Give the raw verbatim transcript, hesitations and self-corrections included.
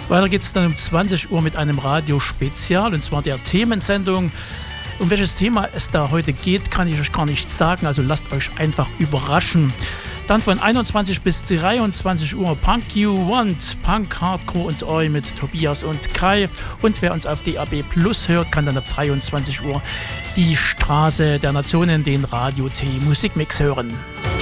Weiter geht es dann um zwanzig Uhr mit einem Radiospezial, und zwar der Themensendung. Um welches Thema es da heute geht, kann ich euch gar nicht sagen, also lasst euch einfach überraschen. Dann von einundzwanzig bis dreiundzwanzig Uhr Punk You Want, Punk, Hardcore und Oi mit Tobias und Kai. Und wer uns auf D A B Plus hört, kann dann ab dreiundzwanzig Uhr die Straße der Nationen, den Radio T Musikmix hören.